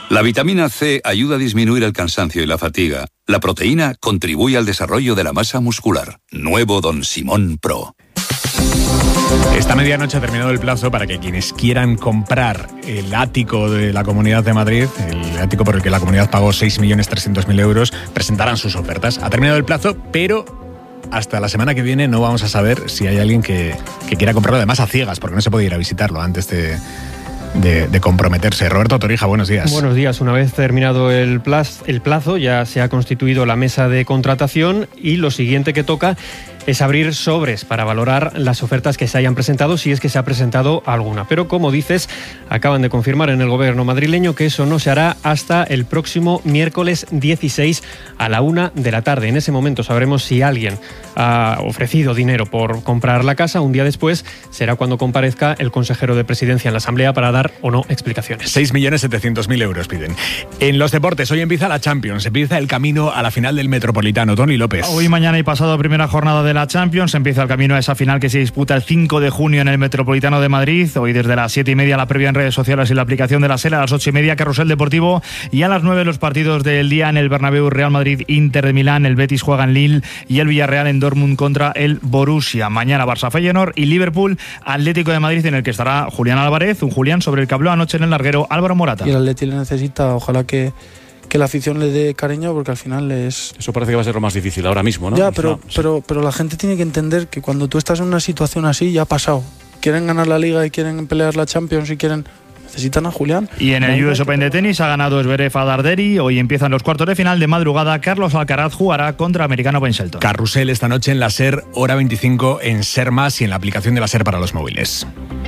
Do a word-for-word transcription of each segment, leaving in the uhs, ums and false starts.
La vitamina C ayuda a disminuir el cansancio y la fatiga. La proteína contribuye al desarrollo de la masa muscular. Nuevo Don Simón Pro. Esta medianoche ha terminado el plazo para que quienes quieran comprar el ático de la Comunidad de Madrid, el ático por el que la comunidad pagó seis millones trescientos mil euros, presentaran sus ofertas. Ha terminado el plazo, pero hasta la semana que viene no vamos a saber si hay alguien que, que quiera comprarlo, además a ciegas, porque no se puede ir a visitarlo antes de... De, de comprometerse. Roberto Torija, buenos días. Buenos días. Una vez terminado el plazo, el plazo, ya se ha constituido la mesa de contratación y lo siguiente que toca es abrir sobres para valorar las ofertas que se hayan presentado, si es que se ha presentado alguna. Pero, como dices, acaban de confirmar en el gobierno madrileño que eso no se hará hasta el próximo miércoles dieciséis a la una de la tarde. En ese momento sabremos si alguien ha ofrecido dinero por comprar la casa. Un día después será cuando comparezca el consejero de Presidencia en la Asamblea para dar o no explicaciones. seis millones setecientos mil euros piden. En los deportes, hoy empieza la Champions, empieza el camino a la final del Metropolitano. Toni López. Hoy, mañana y pasado, primera jornada de la Champions, empieza el camino a esa final que se disputa el cinco de junio en el Metropolitano de Madrid. Hoy desde las siete y media la previa en redes sociales y la aplicación de la SER, a las ocho y media Carrusel Deportivo y a las nueve los partidos del día en el Bernabéu: Real Madrid, Inter de Milán, el Betis juega en Lille y el Villarreal en Dortmund contra el Borussia. Mañana Barça Feyenoord y Liverpool Atlético de Madrid, en el que estará Julián Álvarez, un Julián sobre el que habló anoche en el larguero Álvaro Morata. Y el Atlético le necesita, ojalá que que la afición le dé cariño, porque al final es... Eso parece que va a ser lo más difícil ahora mismo, ¿no? Ya, pero, no, sí. pero, pero la gente tiene que entender que cuando tú estás en una situación así, ya ha pasado. Quieren ganar la Liga y quieren pelear la Champions y quieren... necesitan a Julián. Y en el U S Open de tenis ha ganado Zverev a Darderi. Hoy empiezan los cuartos de final. De madrugada, Carlos Alcaraz jugará contra americano Ben Shelton. Carrusel esta noche en la SER, hora veinticinco en SER Más y en la aplicación de la SER para los móviles.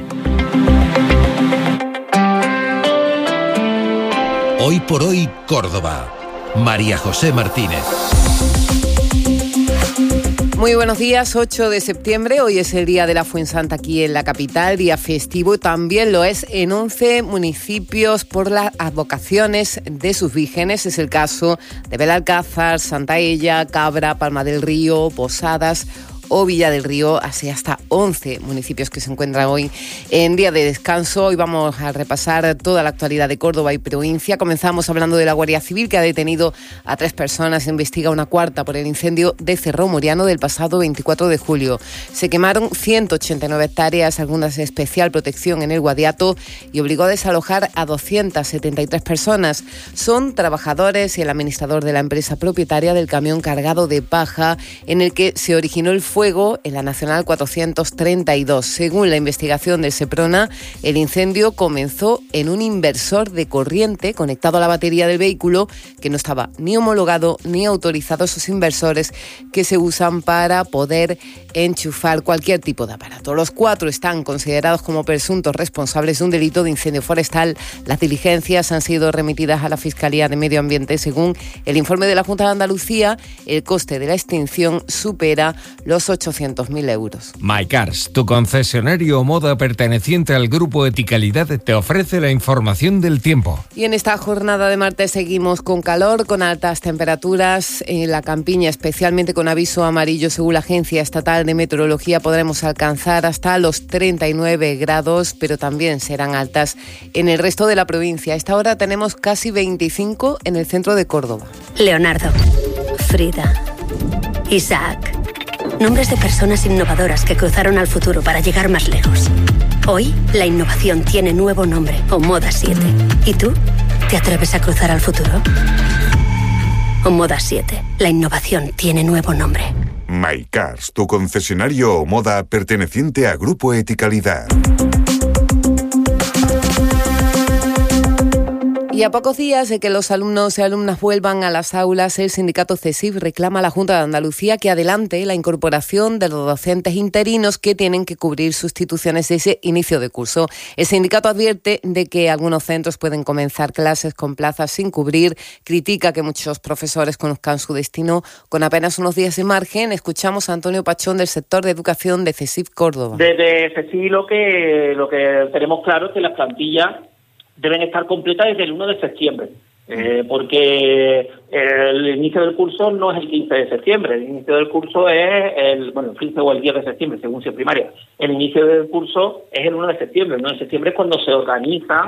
Hoy por hoy, Córdoba. María José Martínez. Muy buenos días, ocho de septiembre, hoy es el día de la Fuensanta aquí en la capital, día festivo, y también lo es en once municipios por las advocaciones de sus vírgenes. Es el caso de Belalcázar, Santa Ella, Cabra, Palma del Río, Posadas o Villa del Río, así hasta once municipios que se encuentran hoy en día de descanso. Hoy vamos a repasar toda la actualidad de Córdoba y provincia. Comenzamos hablando de la Guardia Civil, que ha detenido a tres personas, investiga una cuarta por el incendio de Cerro Moriano del pasado veinticuatro de julio. Se quemaron ciento ochenta y nueve hectáreas, algunas de especial protección en el Guadiato, y obligó a desalojar a doscientas setenta y tres personas. Son trabajadores y el administrador de la empresa propietaria del camión cargado de paja en el que se originó el fuego fuego en la Nacional cuatrocientos treinta y dos. Según la investigación del Seprona, el incendio comenzó en un inversor de corriente conectado a la batería del vehículo, que no estaba ni homologado ni autorizado, esos inversores que se usan para poder enchufar cualquier tipo de aparato. Los cuatro están considerados como presuntos responsables de un delito de incendio forestal. Las diligencias han sido remitidas a la Fiscalía de Medio Ambiente. Según el informe de la Junta de Andalucía, el coste de la extinción supera los ochocientos mil euros. MyCars, tu concesionario moda perteneciente al grupo Eticalidad, te ofrece la información del tiempo. Y en esta jornada de martes seguimos con calor, con altas temperaturas en la campiña, especialmente con aviso amarillo. Según la Agencia Estatal de Meteorología, podremos alcanzar hasta los treinta y nueve grados, pero también serán altas en el resto de la provincia. A esta hora tenemos casi veinticinco en el centro de Córdoba. Leonardo, Frida, Isaac. Nombres de personas innovadoras que cruzaron al futuro para llegar más lejos. Hoy, la innovación tiene nuevo nombre, Omoda siete. ¿Y tú? ¿Te atreves a cruzar al futuro? Omoda siete. La innovación tiene nuevo nombre. MyCars, tu concesionario Omoda perteneciente a Grupo Eticalidad. Y a pocos días de que los alumnos y alumnas vuelvan a las aulas, el sindicato CESIF reclama a la Junta de Andalucía que adelante la incorporación de los docentes interinos que tienen que cubrir sustituciones de ese inicio de curso. El sindicato advierte de que algunos centros pueden comenzar clases con plazas sin cubrir, critica que muchos profesores conozcan su destino con apenas unos días de margen. Escuchamos a Antonio Pachón, del sector de educación de CESIF Córdoba. Desde CESIF lo que, lo que tenemos claro es que las plantillas deben estar completas desde el uno de septiembre, eh, porque el inicio del curso no es el quince de septiembre, el inicio del curso es el, bueno, el quince o el diez de septiembre, según sea primaria. El inicio del curso es el uno de septiembre, el uno de septiembre es cuando se organizan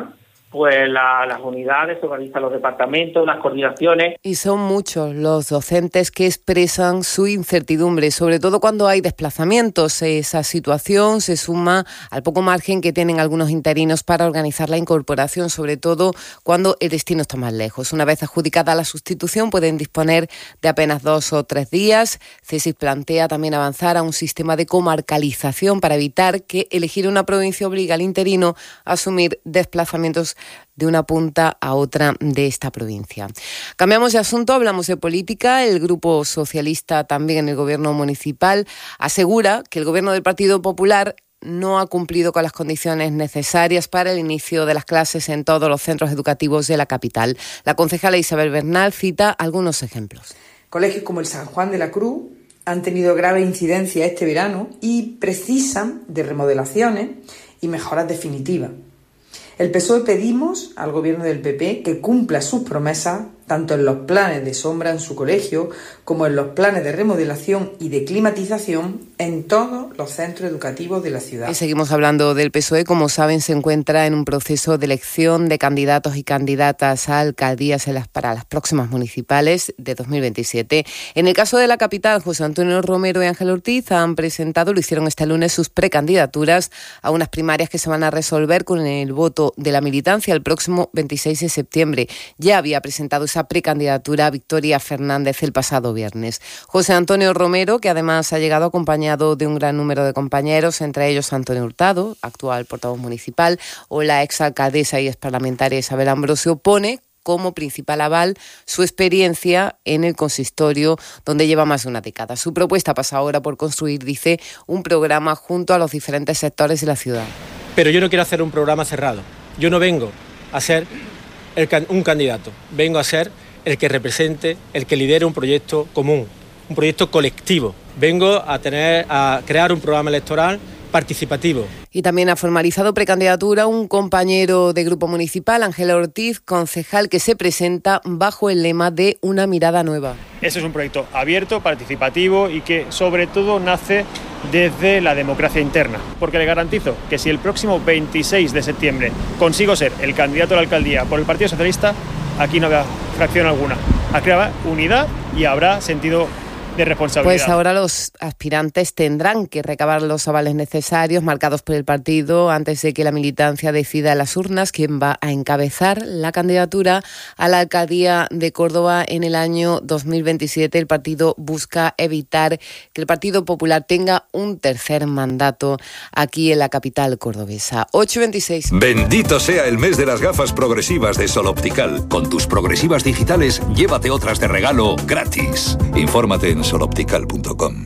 pues la, las unidades, se organizan los departamentos, las coordinaciones. Y son muchos los docentes que expresan su incertidumbre, sobre todo cuando hay desplazamientos. Esa situación se suma al poco margen que tienen algunos interinos para organizar la incorporación, sobre todo cuando el destino está más lejos. Una vez adjudicada la sustitución, pueden disponer de apenas dos o tres días. CESIF plantea también avanzar a un sistema de comarcalización para evitar que elegir una provincia obligue al interino a asumir desplazamientos de una punta a otra de esta provincia. Cambiamos de asunto, hablamos de política. El Grupo Socialista, también en el Gobierno municipal, asegura que el Gobierno del Partido Popular no ha cumplido con las condiciones necesarias para el inicio de las clases en todos los centros educativos de la capital. La concejala Isabel Bernal cita algunos ejemplos. Colegios como el San Juan de la Cruz han tenido grave incidencia este verano y precisan de remodelaciones y mejoras definitivas. El P S O E pedimos al Gobierno del P P que cumpla sus promesas, tanto en los planes de sombra en su colegio como en los planes de remodelación y de climatización en todos los centros educativos de la ciudad. Y seguimos hablando del P S O E. Como saben, se encuentra en un proceso de elección de candidatos y candidatas a alcaldías en las, para las próximas municipales de dos mil veintisiete. En el caso de la capital, José Antonio Romero y Ángel Ortiz han presentado, lo hicieron este lunes, sus precandidaturas a unas primarias que se van a resolver con el voto de la militancia el próximo veintiséis de septiembre. Ya había presentado esa precandidatura a Victoria Fernández el pasado viernes. José Antonio Romero, que además ha llegado acompañado de un gran número de compañeros, entre ellos Antonio Hurtado, actual portavoz municipal, o la exalcaldesa y exparlamentaria Isabel Ambrosio, pone como principal aval su experiencia en el consistorio, donde lleva más de una década. Su propuesta pasa ahora por construir, dice, un programa junto a los diferentes sectores de la ciudad. Pero yo no quiero hacer un programa cerrado. Yo no vengo a ser el, un candidato, vengo a ser el que represente, el que lidere un proyecto común, un proyecto colectivo. Vengo a tener, a crear un programa electoral participativo. Y también ha formalizado precandidatura un compañero de Grupo Municipal, Ángel Ortiz, concejal, que se presenta bajo el lema de Una mirada nueva. Este es un proyecto abierto, participativo y que sobre todo nace desde la democracia interna, porque le garantizo que si el próximo veintiséis de septiembre consigo ser el candidato a la alcaldía por el Partido Socialista, aquí no habrá fracción alguna. Habrá unidad y habrá sentido de responsabilidad. Pues ahora los aspirantes tendrán que recabar los avales necesarios marcados por el partido antes de que la militancia decida en las urnas quién va a encabezar la candidatura a la alcaldía de Córdoba en el año dos mil veintisiete. El partido busca evitar que el Partido Popular tenga un tercer mandato aquí en la capital cordobesa. ocho veintiséis. Bendito sea el mes de las gafas progresivas de Sol Optical. Con tus progresivas digitales, llévate otras de regalo gratis. Infórmate en sol optical punto com.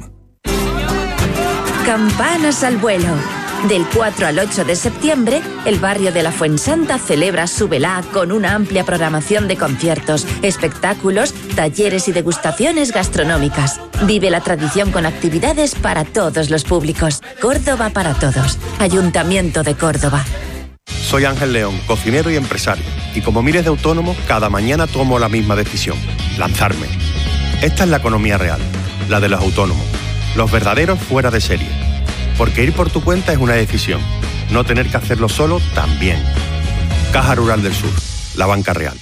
Campanas al vuelo. Del cuatro al ocho de septiembre, el barrio de la Fuensanta celebra su velá con una amplia programación de conciertos, espectáculos, talleres y degustaciones gastronómicas. Vive la tradición con actividades para todos los públicos. Córdoba para todos. Ayuntamiento de Córdoba. Soy Ángel León, cocinero y empresario. Y como miles de autónomos, cada mañana tomo la misma decisión: lanzarme. Esta es la economía real, la de los autónomos, los verdaderos fuera de serie. Porque ir por tu cuenta es una decisión, no tener que hacerlo solo también. Caja Rural del Sur, la banca real.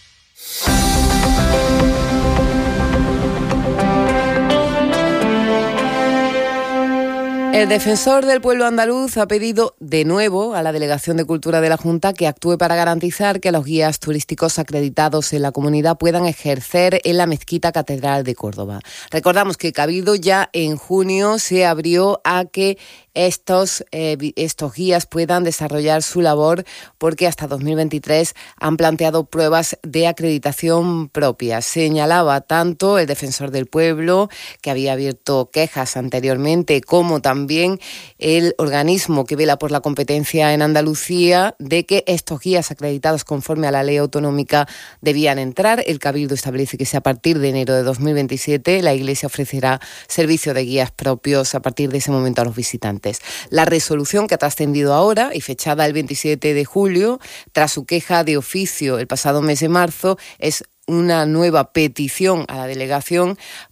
El defensor del pueblo andaluz ha pedido de nuevo a la Delegación de Cultura de la Junta que actúe para garantizar que los guías turísticos acreditados en la comunidad puedan ejercer en la Mezquita Catedral de Córdoba. Recordamos que Cabildo ya en junio se abrió a que estos, eh, estos guías puedan desarrollar su labor, porque hasta dos mil veintitrés han planteado pruebas de acreditación propias. Señalaba tanto el defensor del pueblo, que había abierto quejas anteriormente, como también el organismo que vela por la competencia en Andalucía, de que estos guías acreditados conforme a la ley autonómica debían entrar. El Cabildo establece que si a partir de enero de dos mil veintisiete la Iglesia ofrecerá servicio de guías propios a partir de ese momento a los visitantes. La resolución, que ha trascendido ahora y fechada el veintisiete de julio, tras su queja de oficio el pasado mes de marzo, es una nueva petición a la delegación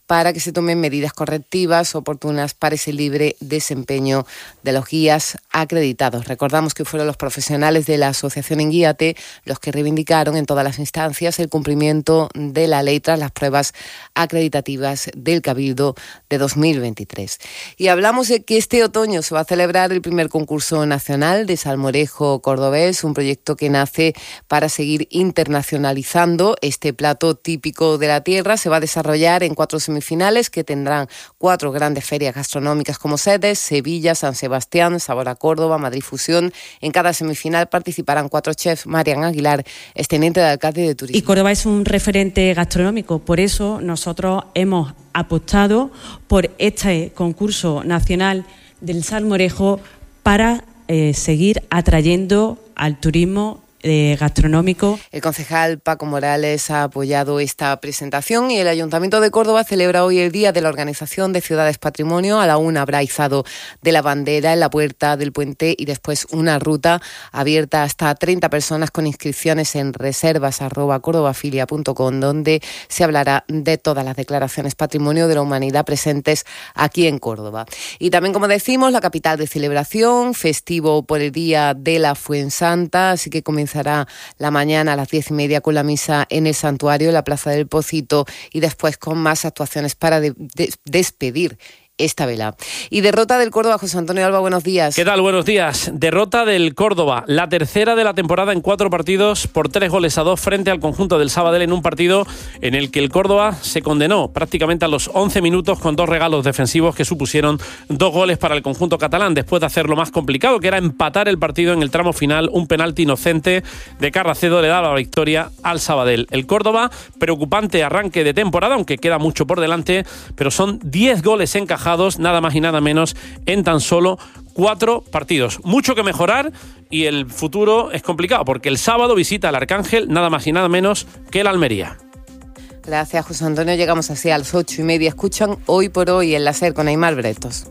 para que se tomen medidas correctivas oportunas para ese libre desempeño de los guías acreditados. Recordamos que fueron los profesionales de la asociación Enguíate los que reivindicaron en todas las instancias el cumplimiento de la ley tras las pruebas acreditativas del Cabildo de dos mil veintitrés. Y hablamos de que este otoño se va a celebrar el primer concurso nacional de salmorejo cordobés, un proyecto que nace para seguir internacionalizando este plato típico de la tierra. Se va a desarrollar en cuatro semifinales que tendrán cuatro grandes ferias gastronómicas como sedes: Sevilla, San Sebastián, Sabor a Córdoba, Madrid Fusión. En cada semifinal participarán cuatro chefs. Marian Aguilar es teniente de alcalde de turismo. Y Córdoba es un referente gastronómico, por eso nosotros hemos apostado por este concurso nacional del salmorejo para eh, seguir atrayendo al turismo Eh, gastronómico. El concejal Paco Morales ha apoyado esta presentación y el Ayuntamiento de Córdoba celebra hoy el Día de la Organización de Ciudades Patrimonio. A la una habrá izado de la bandera en la puerta del puente y después una ruta abierta hasta treinta personas con inscripciones en reservas arroba cordobafilia punto com, donde se hablará de todas las declaraciones Patrimonio de la Humanidad presentes aquí en Córdoba. Y también, como decimos, la capital de celebración, festivo por el Día de la Fuensanta, así que comienza Comenzará la mañana a las diez y media con la misa en el santuario, en la Plaza del Pocito, y después con más actuaciones para de, de, despedir esta vela. Y derrota del Córdoba. José Antonio Alba, buenos días. ¿Qué tal? Buenos días. Derrota del Córdoba, la tercera de la temporada en cuatro partidos por tres goles a dos frente al conjunto del Sabadell, en un partido en el que el Córdoba se condenó prácticamente a los once minutos con dos regalos defensivos que supusieron dos goles para el conjunto catalán, después de hacer lo más complicado, que era empatar el partido en el tramo final. Un penalti inocente de Carracedo le daba la victoria al Sabadell. El Córdoba, preocupante arranque de temporada, aunque queda mucho por delante, pero son diez goles encajados, nada más y nada menos, en tan solo cuatro partidos. Mucho que mejorar y el futuro es complicado, porque el sábado visita al Arcángel, nada más y nada menos que el Almería. Gracias, José Antonio. Llegamos así a las ocho y media. Escuchan Hoy por Hoy en la SER con Aymar Bretos.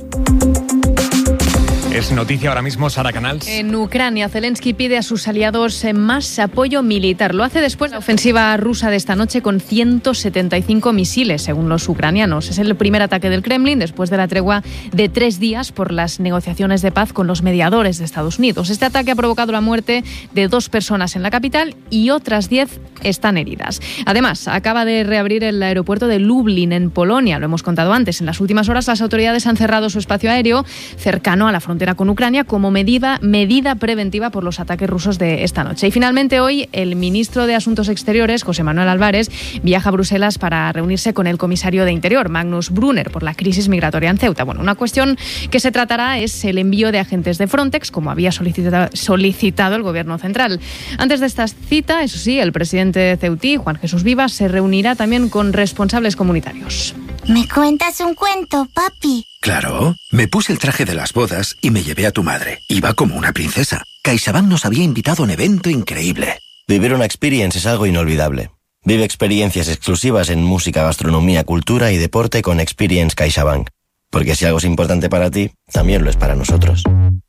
Es noticia ahora mismo, Sara Canals. En Ucrania, Zelensky pide a sus aliados más apoyo militar. Lo hace después de la ofensiva rusa de esta noche con ciento setenta y cinco misiles, según los ucranianos. Es el primer ataque del Kremlin después de la tregua de tres días por las negociaciones de paz con los mediadores de Estados Unidos. Este ataque ha provocado la muerte de dos personas en la capital y otras diez están heridas. Además, acaba de reabrir el aeropuerto de Lublin, en Polonia. Lo hemos contado antes. En las últimas horas, las autoridades han cerrado su espacio aéreo cercano a la frontera con Ucrania como medida, medida preventiva por los ataques rusos de esta noche. Y finalmente hoy el ministro de Asuntos Exteriores, José Manuel Álvarez, viaja a Bruselas para reunirse con el comisario de Interior, Magnus Brunner, por la crisis migratoria en Ceuta. Bueno, una cuestión que se tratará es el envío de agentes de Frontex, como había solicitado, solicitado el Gobierno central. Antes de esta cita, eso sí, el presidente ceutí, Juan Jesús Vivas, se reunirá también con responsables comunitarios. ¿Me cuentas un cuento, papi? Claro, me puse el traje de las bodas y me llevé a tu madre. Iba como una princesa. CaixaBank nos había invitado a un evento increíble. Vivir una experience es algo inolvidable. Vive experiencias exclusivas en música, gastronomía, cultura y deporte con Experience CaixaBank. Porque si algo es importante para ti, también lo es para nosotros.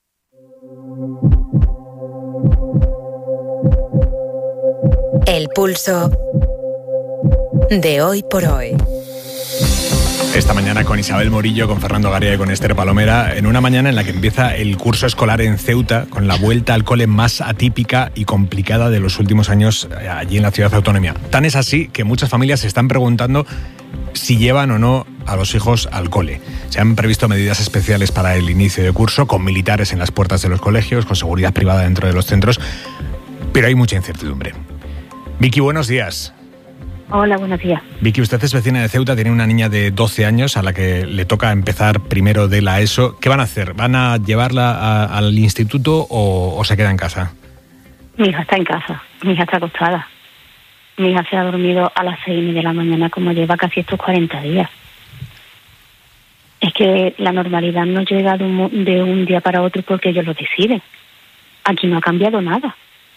El pulso de Hoy por Hoy. Esta mañana con Isabel Morillo, con Fernando Garía y con Esther Palomera, en una mañana en la que empieza el curso escolar en Ceuta, con la vuelta al cole más atípica y complicada de los últimos años allí en la ciudad autónoma. Tan es así que muchas familias se están preguntando si llevan o no a los hijos al cole. Se han previsto medidas especiales para el inicio de curso, con militares en las puertas de los colegios, con seguridad privada dentro de los centros, pero hay mucha incertidumbre. Vicky, buenos días. Hola, buenos días. Vicky, usted es vecina de Ceuta, tiene una niña de doce años a la que le toca empezar primero de la ESO. ¿Qué van a hacer? ¿Van a llevarla a, al instituto o, o se queda en casa? Mi hija está en casa, mi hija está acostada. Mi hija se ha dormido a las seis y media de la mañana, como lleva casi estos cuarenta días. Es que la normalidad no llega de un, de un día para otro porque ellos lo deciden. Aquí no ha cambiado nada.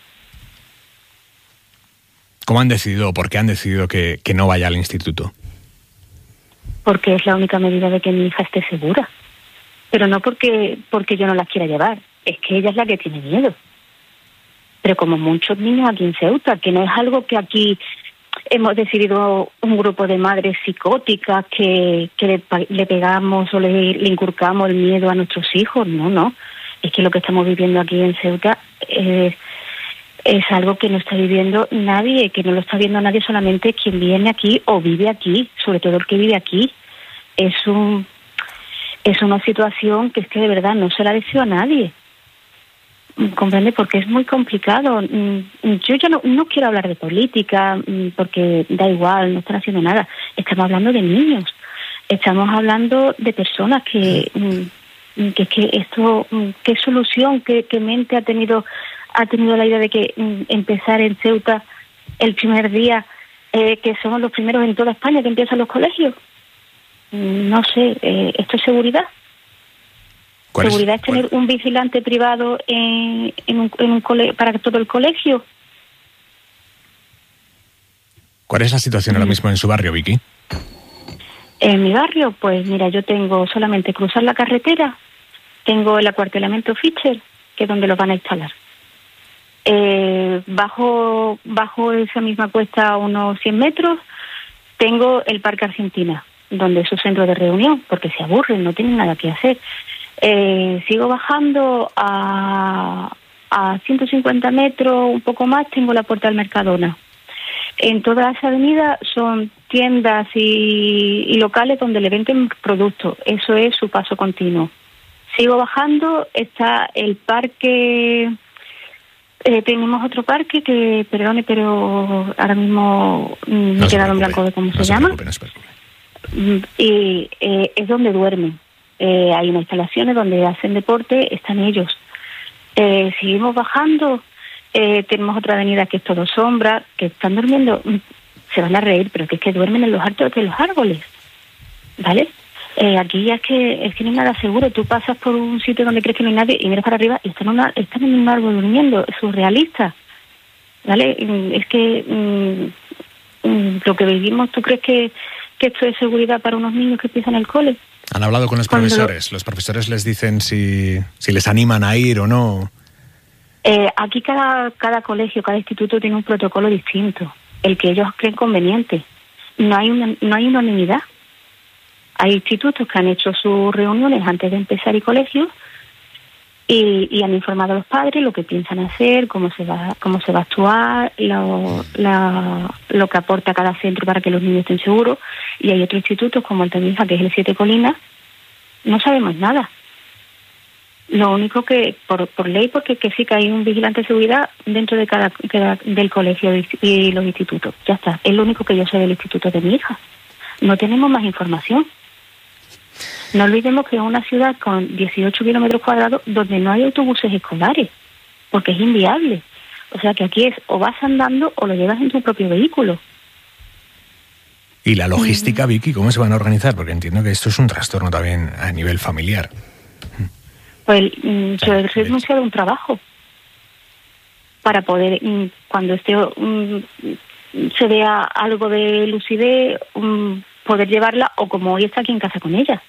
¿Cómo han decidido o por qué han decidido que, que no vaya al instituto? Porque es la única medida de que mi hija esté segura. Pero no porque, porque yo no la quiera llevar. Es que ella es la que tiene miedo. Pero como muchos niños aquí en Ceuta, que no es algo que aquí hemos decidido un grupo de madres psicóticas que, que le, le pegamos o le, le inculcamos el miedo a nuestros hijos. No, no. Es que lo que estamos viviendo aquí en Ceuta es, es algo que no está viviendo nadie, que no lo está viendo nadie, solamente quien viene aquí o vive aquí, sobre todo el que vive aquí. Es un es una situación que es que de verdad no se la deseo a nadie. Comprende, porque es muy complicado. Yo ya no, no quiero hablar de política porque da igual, no están haciendo nada. Estamos hablando de niños, estamos hablando de personas que que, que esto, qué solución, qué, qué mente ha tenido ha tenido la idea de que empezar en Ceuta el primer día, eh, que somos los primeros en toda España que empiezan los colegios. No sé, eh, ¿esto es seguridad? ¿Seguridad es, es tener un vigilante privado en, en un, en un cole, para todo el colegio? ¿Cuál es la situación ahora mismo en su barrio, Vicky? En mi barrio, pues mira, yo tengo solamente cruzar la carretera, tengo el acuartelamiento Fischer, que es donde lo van a instalar. Eh, bajo, bajo esa misma cuesta, a unos cien metros, tengo el Parque Argentina, donde es su centro de reunión, porque se aburren, no tienen nada que hacer. Eh, sigo bajando a, a ciento cincuenta metros, un poco más, tengo la Puerta del Mercadona. En toda esa avenida son tiendas y, y locales donde le venden productos. Eso es su paso continuo. Sigo bajando, está el parque... Eh, tenemos otro parque que, perdone, pero ahora mismo me he quedado en blanco de cómo se llama. No se preocupe, no se preocupe. Y eh, es donde duermen. Eh, hay unas instalaciones donde hacen deporte, están ellos. Eh, seguimos bajando, eh, tenemos otra avenida que es todo sombra, que están durmiendo, se van a reír, pero que es que duermen en los altos de los árboles, ¿vale? Eh, aquí ya es que es que no hay nada seguro. Tú pasas por un sitio donde crees que no hay nadie y miras para arriba y están, una, están en un árbol durmiendo, es surrealista, ¿vale? Es que mm, mm, lo que vivimos, ¿tú crees que, que esto es seguridad para unos niños que empiezan el cole? ¿Han hablado con los profesores? ¿Los profesores les dicen si, si les animan a ir o no? Eh, aquí cada, cada colegio, cada instituto tiene un protocolo distinto, el que ellos creen conveniente. No hay una, no hay unanimidad. Hay institutos que han hecho sus reuniones antes de empezar el colegio y, y han informado a los padres lo que piensan hacer, cómo se va, cómo se va a actuar, lo, la, lo que aporta cada centro para que los niños estén seguros. Y hay otros institutos como el de mi hija, que es el Siete Colinas, no sabemos nada. Lo único que, por, por ley, porque que sí que hay un vigilante de seguridad dentro de cada, cada del colegio y, y los institutos. Ya está, es lo único que yo sé del instituto de mi hija. No tenemos más información. No olvidemos que es una ciudad con dieciocho kilómetros cuadrados donde no hay autobuses escolares, porque es inviable. O sea que aquí es o vas andando o lo llevas en tu propio vehículo. ¿Y la logística, Vicky, cómo se van a organizar? Porque entiendo que esto es un trastorno también a nivel familiar. Pues mm, yo he renunciado a un trabajo para poder, mm, cuando esté mm, se vea algo de lucidez, mm, poder llevarla, o como hoy está aquí en casa con ella.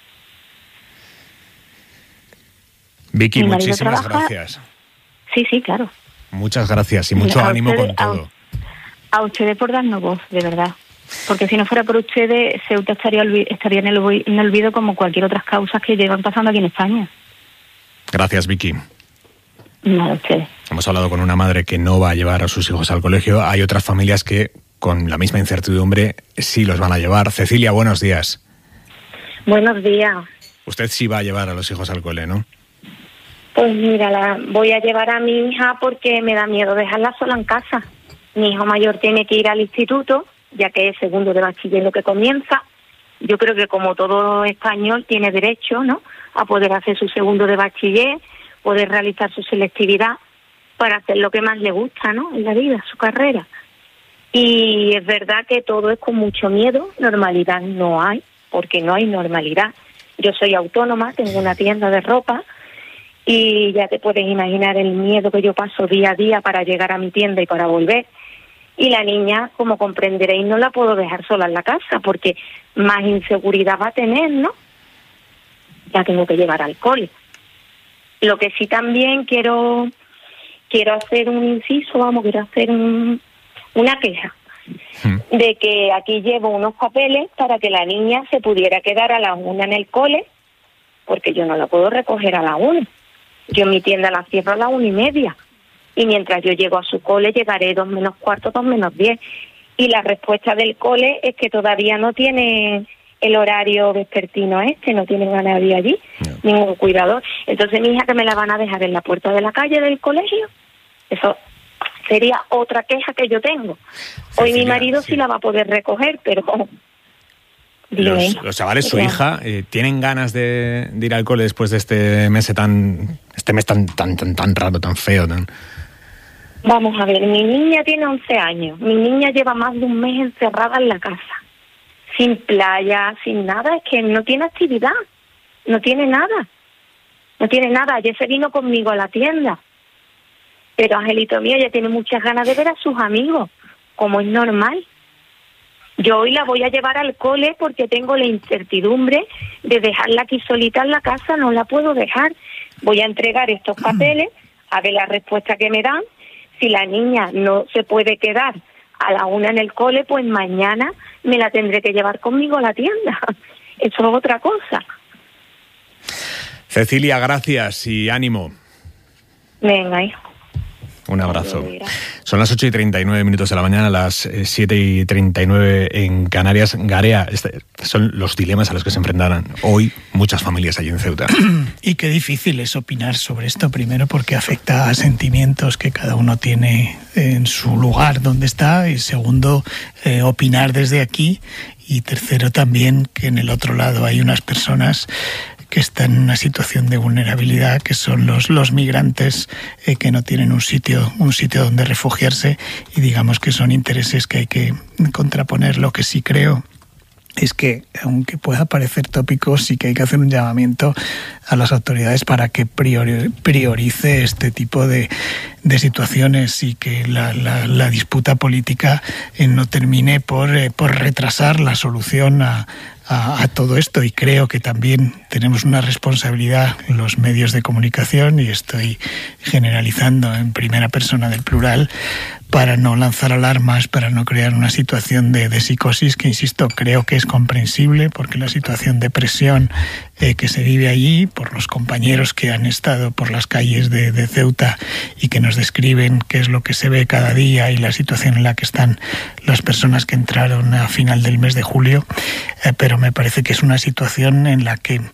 Vicky, muchísimas trabaja... gracias. Sí, sí, claro. Muchas gracias y mucho a ánimo ustedes, con todo. A, a ustedes por darnos voz, de verdad. Porque si no fuera por ustedes, Ceuta estaría, estaría en, el, en el olvido como cualquier otras causas que llevan pasando aquí en España. Gracias, Vicky. Nada, ustedes. Hemos hablado con una madre que no va a llevar a sus hijos al colegio. Hay otras familias que, con la misma incertidumbre, sí los van a llevar. Cecilia, buenos días. Buenos días. Usted sí va a llevar a los hijos al cole, ¿no? Pues mira, la, voy a llevar a mi hija porque me da miedo dejarla sola en casa. Mi hijo mayor tiene que ir al instituto, ya que es segundo de bachiller lo que comienza. Yo creo que como todo español tiene derecho, ¿no?, a poder hacer su segundo de bachiller, poder realizar su selectividad para hacer lo que más le gusta, ¿no?, en la vida, su carrera. Y es verdad que todo es con mucho miedo, normalidad no hay, porque no hay normalidad. Yo soy autónoma, tengo una tienda de ropa y ya te puedes imaginar el miedo que yo paso día a día para llegar a mi tienda y para volver. Y la niña, como comprenderéis, no la puedo dejar sola en la casa porque más inseguridad va a tener, ¿no? La tengo que llevar al cole. Lo que sí también quiero quiero hacer un inciso, vamos, quiero hacer un, una queja. hmm. de que aquí llevo unos papeles para que la niña se pudiera quedar a las una en el cole, porque yo no la puedo recoger a la una. Yo mi tienda la cierro a la una y media. Y mientras yo llego a su cole, llegaré dos menos cuarto, dos menos diez. Y la respuesta del cole es que todavía no tiene el horario vespertino este, no tienen a nadie allí, no. ningún cuidador. Entonces mi hija, que me la van a dejar en la puerta de la calle del colegio, eso sería otra queja que yo tengo. Hoy Cecilia, mi marido sí. sí la va a poder recoger, pero... Los, los chavales, su hija, eh, ¿tienen ganas de, de ir al cole después de este mes tan este mes tan tan tan tan raro, tan feo? Tan... Vamos a ver, mi niña tiene once años. Mi niña lleva más de un mes encerrada en la casa, sin playa, sin nada. Es que no tiene actividad, no tiene nada, no tiene nada. Ayer se vino conmigo a la tienda, pero Angelito mío, ella tiene muchas ganas de ver a sus amigos, como es normal. Yo hoy la voy a llevar al cole porque tengo la incertidumbre de dejarla aquí solita en la casa, no la puedo dejar. Voy a entregar estos papeles, a ver la respuesta que me dan. Si la niña no se puede quedar a la una en el cole, pues mañana me la tendré que llevar conmigo a la tienda. Eso es otra cosa. Cecilia, gracias y ánimo. Venga, hijo. Un abrazo. Son las ocho y treinta y nueve minutos de la mañana, las siete y treinta y nueve en Canarias. Garea, este, son los dilemas a los que se enfrentarán hoy muchas familias allí en Ceuta. Y qué difícil es opinar sobre esto, primero porque afecta a sentimientos que cada uno tiene en su lugar donde está, y segundo, eh, opinar desde aquí, y tercero también que en el otro lado hay unas personas que están en una situación de vulnerabilidad, que son los, los migrantes eh, que no tienen un sitio, un sitio donde refugiarse, y digamos que son intereses que hay que contraponer. Lo que sí creo es que, aunque pueda parecer tópico, sí que hay que hacer un llamamiento a las autoridades para que priori, priorice este tipo de, de situaciones, y que la, la, la disputa política eh, no termine por, eh, por retrasar la solución a A, a todo esto. Y creo que también tenemos una responsabilidad en los medios de comunicación, y estoy generalizando en primera persona del plural, para no lanzar alarmas, para no crear una situación de, de psicosis que, insisto, creo que es comprensible, porque la situación de presión eh, que se vive allí por los compañeros que han estado por las calles de, de Ceuta y que nos describen qué es lo que se ve cada día y la situación en la que están las personas que entraron a final del mes de julio, eh, pero me parece que es una situación en la que,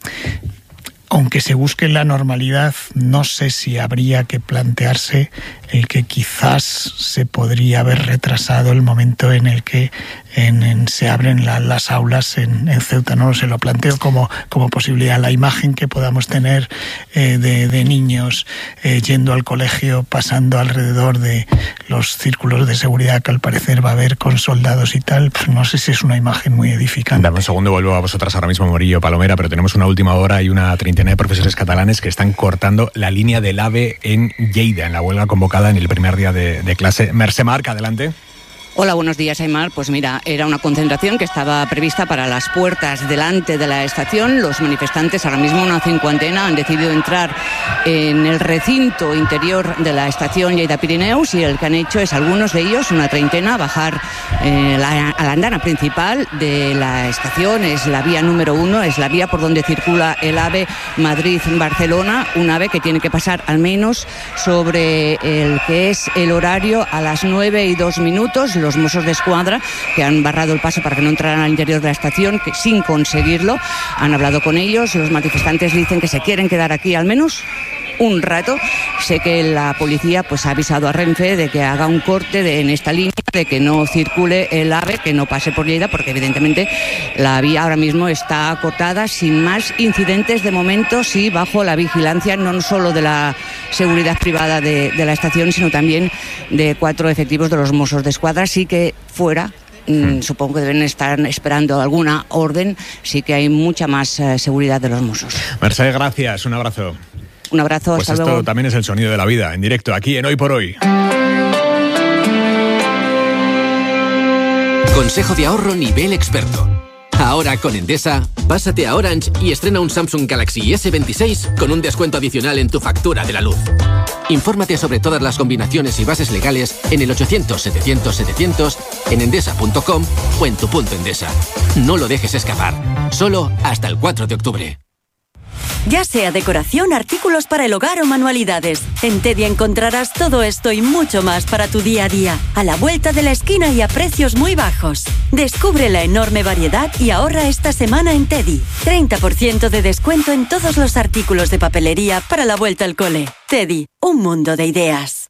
aunque se busque la normalidad, no sé si habría que plantearse el que quizás se podría haber retrasado el momento en el que en, en, se abren la, las aulas en, en Ceuta. No lo sé, lo planteo como, como posibilidad. La imagen que podamos tener eh, de, de niños eh, yendo al colegio, pasando alrededor de los círculos de seguridad que al parecer va a haber con soldados y tal, pues no sé si es una imagen muy edificante. Dame un segundo, vuelvo a vosotras ahora mismo, Morillo, Palomera, pero tenemos una última hora y una treintena de profesores catalanes que están cortando la línea del AVE en Lleida, en la huelga convocada en el primer día de, de clase. Mercè Marc, adelante. Hola, buenos días, Aymar. Pues mira, era una concentración que estaba prevista para las puertas delante de la estación. Los manifestantes, ahora mismo una cincuentena, han decidido entrar en el recinto interior de la estación Lleida Pirineus, y el que han hecho es, algunos de ellos, una treintena, bajar eh, la, a la andana principal de la estación. Es la vía número uno, es la vía por donde circula el AVE Madrid-Barcelona, un AVE que tiene que pasar al menos sobre el que es el horario a las nueve y dos minutos. Los Mossos d'Esquadra, que han barrado el paso para que no entraran al interior de la estación, que sin conseguirlo, han hablado con ellos. Los manifestantes dicen que se quieren quedar aquí al menos un rato. Sé que la policía pues ha avisado a Renfe de que haga un corte de, en esta línea, de que no circule el AVE, que no pase por Lleida, porque evidentemente la vía ahora mismo está acotada, sin más incidentes de momento, sí, bajo la vigilancia no solo de la seguridad privada de, de la estación, sino también de cuatro efectivos de los Mossos d'Esquadra. Sí que fuera, mm, supongo que deben estar esperando alguna orden, sí que hay mucha más eh, seguridad de los Mossos. Mercè, gracias, un abrazo. Un abrazo, pues hasta esto luego. También es el sonido de la vida, en directo, aquí en Hoy por Hoy. Consejo de ahorro nivel experto. Ahora con Endesa, pásate a Orange y estrena un Samsung Galaxy ese veintiséis con un descuento adicional en tu factura de la luz. Infórmate sobre todas las combinaciones y bases legales en el ochocientos setecientos setecientos, en endesa punto com o en tu punto Endesa. No lo dejes escapar. Solo hasta el cuatro de octubre. Ya sea decoración, artículos para el hogar o manualidades, en Teddy encontrarás todo esto y mucho más para tu día a día, a la vuelta de la esquina y a precios muy bajos. Descubre la enorme variedad y ahorra esta semana en Teddy. treinta por ciento de descuento en todos los artículos de papelería para la vuelta al cole. Teddy, un mundo de ideas.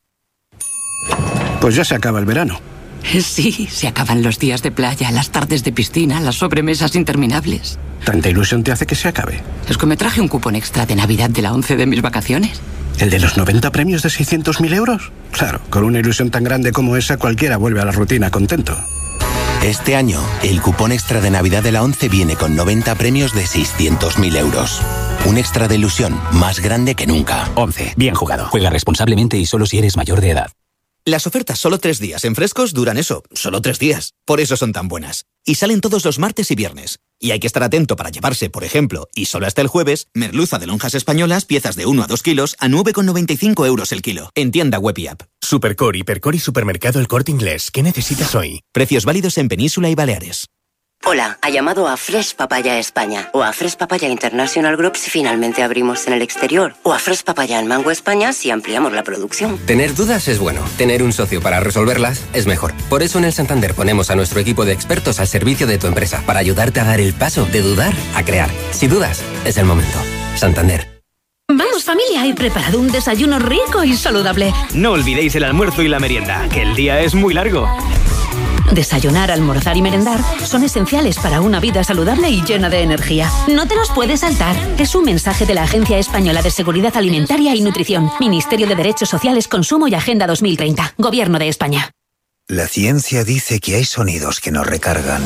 Pues ya se acaba el verano. Sí, se acaban los días de playa, las tardes de piscina, las sobremesas interminables. ¿Tanta ilusión te hace que se acabe? Es que me traje un cupón extra de Navidad de la once de mis vacaciones. ¿El de los noventa premios de seiscientos mil euros? Claro, con una ilusión tan grande como esa, cualquiera vuelve a la rutina contento. Este año, el cupón extra de Navidad de la once viene con noventa premios de seiscientos mil euros. Un extra de ilusión más grande que nunca. once. Bien jugado. Juega responsablemente y solo si eres mayor de edad. Las ofertas solo tres días en Frescos duran eso, solo tres días. Por eso son tan buenas. Y salen todos los martes y viernes. Y hay que estar atento para llevarse, por ejemplo, y solo hasta el jueves, merluza de lonjas españolas, piezas de uno a dos kilos, a nueve con noventa y cinco euros el kilo. En tienda web y app. Supercore, Hipercore y Supermercado El Corte Inglés. ¿Qué necesitas hoy? Precios válidos en Península y Baleares. Hola, ha llamado a Fresh Papaya España o a Fresh Papaya International Group si finalmente abrimos en el exterior o a Fresh Papaya en Mango España si ampliamos la producción. Tener dudas es bueno, tener un socio para resolverlas es mejor. Por eso en el Santander ponemos a nuestro equipo de expertos al servicio de tu empresa para ayudarte a dar el paso de dudar a crear. Si dudas, es el momento. Santander. Vamos familia, he preparado un desayuno rico y saludable. No olvidéis el almuerzo y la merienda, que el día es muy largo. Desayunar, almorzar y merendar son esenciales para una vida saludable y llena de energía. No te los puedes saltar. Es un mensaje de la Agencia Española de Seguridad Alimentaria y Nutrición, Ministerio de Derechos Sociales, Consumo y Agenda dos mil treinta, Gobierno de España. La ciencia dice que hay sonidos que nos recargan.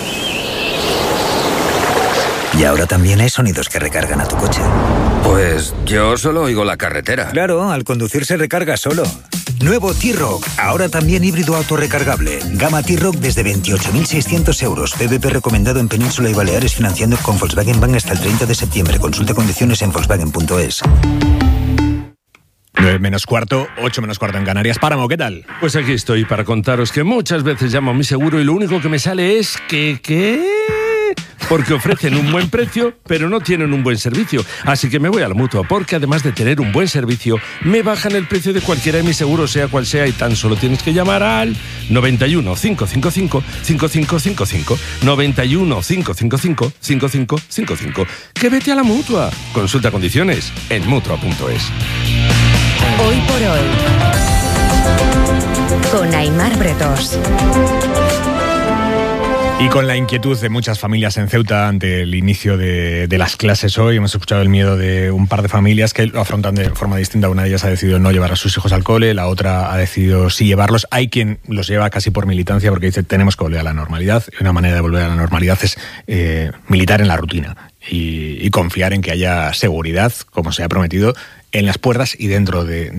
Y ahora también hay sonidos que recargan a tu coche. Pues yo solo oigo la carretera. Claro, al conducir se recarga solo. Nuevo T-Roc, ahora también híbrido autorrecargable. Gama T-Roc desde veintiocho mil seiscientos euros. P V P recomendado en Península y Baleares financiando con Volkswagen Bank hasta el treinta de septiembre. Consulta condiciones en volkswagen punto es. nueve menos cuarto, ocho menos cuarto en Canarias. Páramo, ¿qué tal? Pues aquí estoy para contaros que muchas veces llamo a mi seguro y lo único que me sale es que... ¿qué? Porque ofrecen un buen precio, pero no tienen un buen servicio. Así que me voy a la Mutua, porque además de tener un buen servicio, me bajan el precio de cualquiera de mis seguros, sea cual sea, y tan solo tienes que llamar al noventa y uno, cinco cinco cinco, cinco cinco cinco cinco, noventa y uno, cinco cinco cinco, cinco cinco cinco cinco. ¡Que vete a la Mutua! Consulta condiciones en mutua punto es. Hoy por hoy, con Aimar Bretos. Y con la inquietud de muchas familias en Ceuta ante el inicio de, de las clases hoy, hemos escuchado el miedo de un par de familias que lo afrontan de forma distinta. Una de ellas ha decidido no llevar a sus hijos al cole, la otra ha decidido sí llevarlos. Hay quien los lleva casi por militancia porque dice tenemos que volver a la normalidad. Y una manera de volver a la normalidad es eh, militar en la rutina y, y confiar en que haya seguridad, como se ha prometido, en las puertas y dentro de